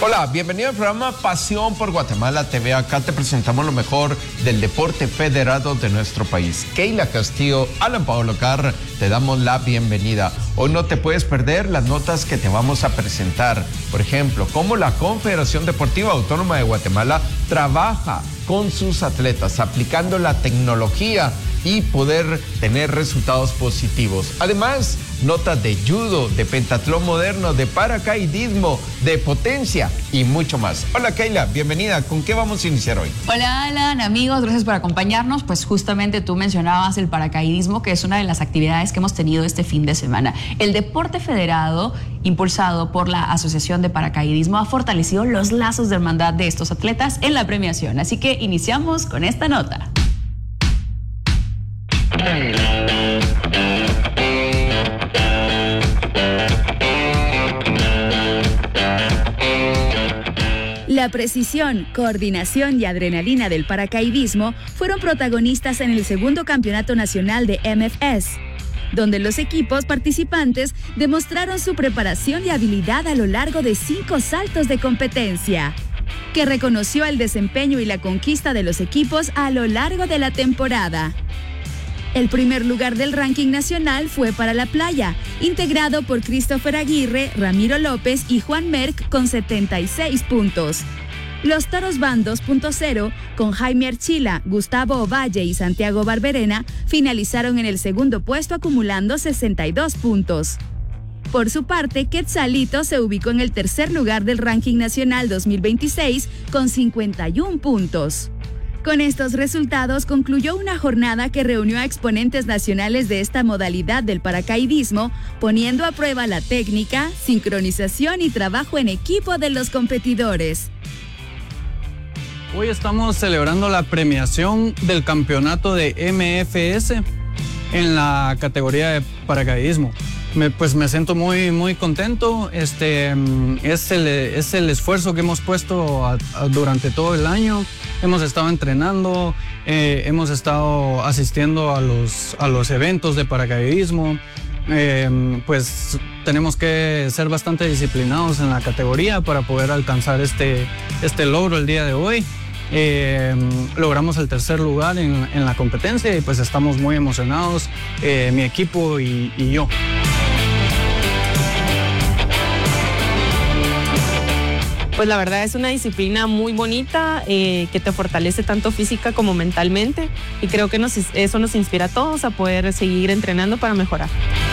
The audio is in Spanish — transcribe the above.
Hola, bienvenido al programa Pasión por Guatemala TV. Acá te presentamos lo mejor del deporte federado de nuestro país. Keila Castillo, Alan Paolo Carr, te damos la bienvenida. Hoy no te puedes perder las notas que te vamos a presentar. Por ejemplo, cómo la Confederación Deportiva Autónoma de Guatemala trabaja con sus atletas, aplicando la tecnología y poder tener resultados positivos. Además, notas de judo, de pentatlón moderno, de paracaidismo, de potencia y mucho más. Hola Keila, bienvenida. ¿Con qué vamos a iniciar hoy? Hola Alan, amigos, gracias por acompañarnos. Pues justamente tú mencionabas el paracaidismo, que es una de las actividades que hemos tenido este fin de semana. El deporte federado, impulsado por la Asociación de Paracaidismo, ha fortalecido los lazos de hermandad de estos atletas en la premiación. Así que iniciamos con esta nota. La precisión, coordinación y adrenalina del paracaidismo fueron protagonistas en el segundo campeonato nacional de MFS, donde los equipos participantes demostraron su preparación y habilidad a lo largo de 5 saltos de competencia, que reconoció el desempeño y la conquista de los equipos a lo largo de la temporada. El primer lugar del ranking nacional fue para La Playa, integrado por Christopher Aguirre, Ramiro López y Juan Merck con 76 puntos. Los Toros Van 2.0, con Jaime Archila, Gustavo Ovalle y Santiago Barberena, finalizaron en el segundo puesto acumulando 62 puntos. Por su parte, Quetzalito se ubicó en el tercer lugar del ranking nacional 2026 con 51 puntos. Con estos resultados concluyó una jornada que reunió a exponentes nacionales de esta modalidad del paracaidismo, poniendo a prueba la técnica, sincronización y trabajo en equipo de los competidores. Hoy estamos celebrando la premiación del campeonato de MFS en la categoría de paracaidismo. Me siento muy contento. Es el esfuerzo que hemos puesto durante todo el año. Hemos estado entrenando, hemos estado asistiendo a los eventos de paracaidismo. Pues tenemos que ser bastante disciplinados en la categoría para poder alcanzar este logro el día de hoy. Logramos el tercer lugar en la competencia y pues estamos muy emocionados, mi equipo y yo. Pues la verdad es una disciplina muy bonita que te fortalece tanto física como mentalmente y creo que eso nos inspira a todos a poder seguir entrenando para mejorar.